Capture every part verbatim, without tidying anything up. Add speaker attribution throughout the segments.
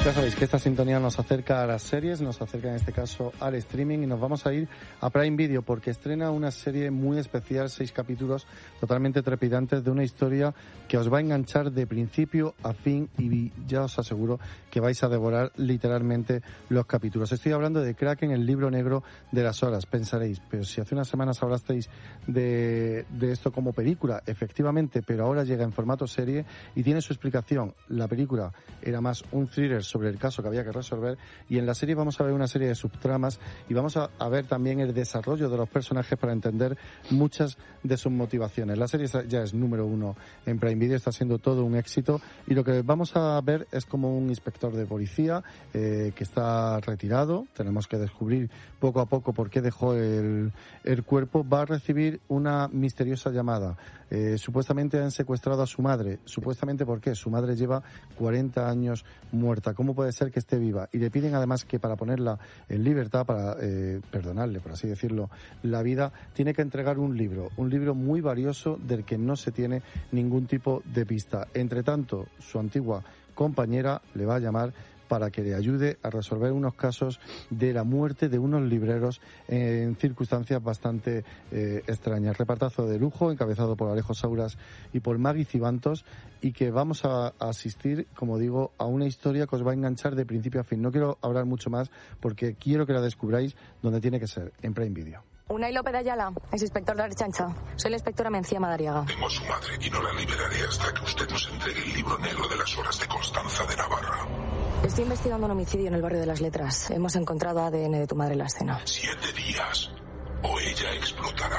Speaker 1: Ya sabéis que esta sintonía nos acerca a las series, nos acerca en este caso al streaming y nos vamos a ir a Prime Video porque estrena una serie muy especial, seis capítulos totalmente trepidantes de una historia que os va a enganchar de principio a fin y ya os aseguro que vais a devorar literalmente los capítulos. Estoy hablando de Kraken, el libro negro de las horas. Pensaréis, pero si hace unas semanas hablasteis de, de esto como película, efectivamente, pero ahora llega en formato serie y tiene su explicación. La película era más un thriller sobre el caso que había que resolver y en la serie vamos a ver una serie de subtramas y vamos a, a ver también el desarrollo de los personajes para entender muchas de sus motivaciones. La serie ya es número uno en Prime Video, está siendo todo un éxito y lo que vamos a ver es como un inspector de policía eh, que está retirado, tenemos que descubrir poco a poco por qué dejó el, el cuerpo, va a recibir una misteriosa llamada. Eh, supuestamente han secuestrado a su madre. Supuestamente, ¿por qué? Su madre lleva cuarenta años muerta. ¿Cómo puede ser que esté viva? Y le piden además que para ponerla en libertad, para eh, perdonarle, por así decirlo, la vida, tiene que entregar un libro, un libro muy valioso del que no se tiene ningún tipo de pista. Entre tanto, su antigua compañera le va a llamar para que le ayude a resolver unos casos de la muerte de unos libreros en circunstancias bastante eh, extrañas. Repartazo de lujo, encabezado por Alejo Sauras y por Magui Cibantos, y que vamos a, a asistir, como digo, a una historia que os va a enganchar de principio a fin. No quiero hablar mucho más porque quiero que la descubráis donde tiene que ser, en Prime Video.
Speaker 2: Unai López de Ayala, es inspector de Archancha. Soy la inspectora Mencía Madariaga.
Speaker 3: Tengo a su madre y no la liberaré hasta que usted nos entregue el libro negro de las horas de Constanza de Navarra.
Speaker 2: Estoy investigando un homicidio en el barrio de Las Letras. Hemos encontrado A D N de tu madre en la escena.
Speaker 3: Siete días o ella explotará.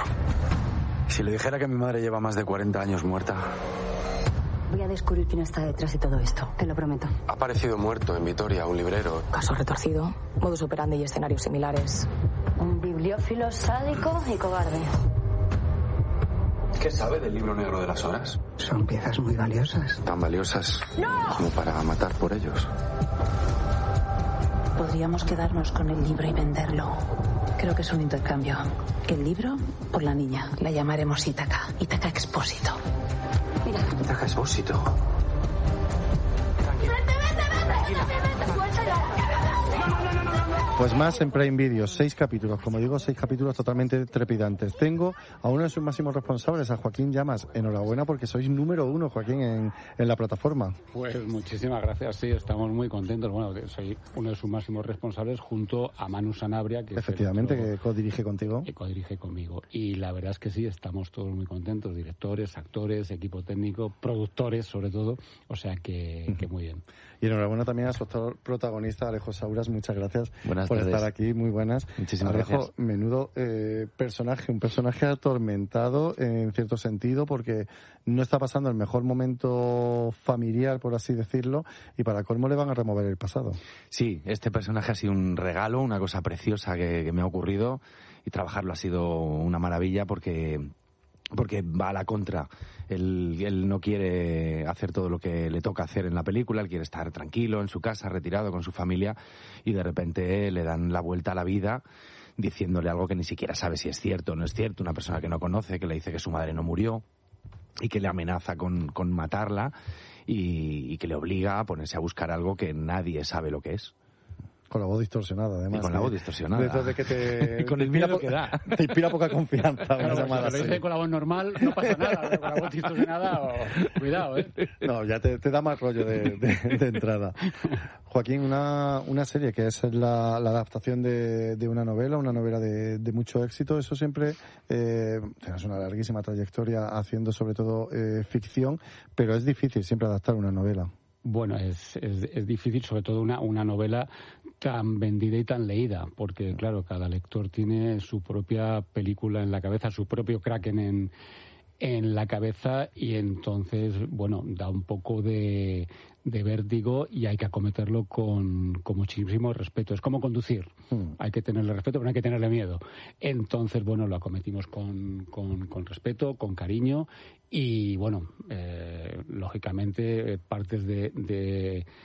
Speaker 4: Si le dijera que mi madre lleva más de cuarenta años muerta.
Speaker 5: Voy a descubrir quién está detrás de todo esto, te lo prometo.
Speaker 4: Ha aparecido muerto en Vitoria un librero.
Speaker 2: Caso retorcido, modus operandi y escenarios similares.
Speaker 5: Un bibliófilo sádico y cobarde.
Speaker 4: ¿Qué sabe del libro negro de las horas?
Speaker 6: Son piezas muy valiosas.
Speaker 4: Tan valiosas ¡No! Como para matar por ellos.
Speaker 7: Podríamos quedarnos con el libro y venderlo. Creo que es un intercambio. El libro por la niña. La llamaremos Ítaca. Ítaca Expósito.
Speaker 5: Mira.
Speaker 4: Ítaca Expósito.
Speaker 5: Tranquila. ¡Vete, vete, vete! ¡Vete, vete! ¡Suéltalo!
Speaker 1: Pues más en Prime Video, seis capítulos, como digo, seis capítulos totalmente trepidantes. Tengo a uno de sus máximos responsables, a Joaquín Llamas. Enhorabuena porque sois número uno, Joaquín, en, en la plataforma.
Speaker 8: Pues muchísimas gracias, sí, estamos muy contentos. Bueno, soy uno de sus máximos responsables junto a Manu Sanabria, que
Speaker 1: efectivamente,
Speaker 8: es el
Speaker 1: que codirige contigo.
Speaker 8: Que codirige conmigo. Y la verdad es que sí, estamos todos muy contentos, directores, actores, equipo técnico, productores sobre todo, o sea que, uh-huh. que muy bien.
Speaker 1: Y enhorabuena también a su actor protagonista, Alejo Sauras, muchas gracias
Speaker 9: buenas
Speaker 1: por
Speaker 9: tardes.
Speaker 1: estar aquí, muy buenas.
Speaker 9: Muchísimas
Speaker 1: Alejo,
Speaker 9: gracias.
Speaker 1: Menudo eh, personaje, un personaje atormentado en cierto sentido porque no está pasando el mejor momento familiar, por así decirlo, y para colmo le van a remover el pasado.
Speaker 9: Sí, este personaje ha sido un regalo, una cosa preciosa que, que me ha ocurrido y trabajarlo ha sido una maravilla porque... porque va a la contra. Él, él no quiere hacer todo lo que le toca hacer en la película, él quiere estar tranquilo en su casa, retirado con su familia, y de repente le dan la vuelta a la vida diciéndole algo que ni siquiera sabe si es cierto o no es cierto, una persona que no conoce, que le dice que su madre no murió y que le amenaza con, con matarla y, y que le obliga a ponerse a buscar algo que nadie sabe lo que es.
Speaker 1: Con la voz distorsionada, además.
Speaker 9: Y con
Speaker 1: ¿eh?
Speaker 9: la voz distorsionada.
Speaker 1: De eso de que te...
Speaker 8: y con el miedo que da.
Speaker 1: Te inspira poca confianza.
Speaker 8: Claro, si lo dice con la voz normal, no pasa nada. Con la voz distorsionada, oh, cuidado, ¿eh?
Speaker 1: No, ya te, te da más rollo de, de, de entrada. Joaquín, una, una serie que es la, la adaptación de, de una novela, una novela de, de mucho éxito. Eso siempre, eh, tienes una larguísima trayectoria haciendo sobre todo eh, ficción, pero es difícil siempre adaptar una novela.
Speaker 8: Bueno, es, es, es difícil, sobre todo una, una novela tan vendida y tan leída, porque claro, cada lector tiene su propia película en la cabeza, su propio Kraken en, en la cabeza, y entonces, bueno, da un poco de, de vértigo y hay que acometerlo con, con muchísimo respeto. Es como conducir, mm. hay que tenerle respeto, pero no hay que tenerle miedo. Entonces, bueno, lo acometimos con, con, con respeto, con cariño, y bueno, eh, lógicamente partes de, de,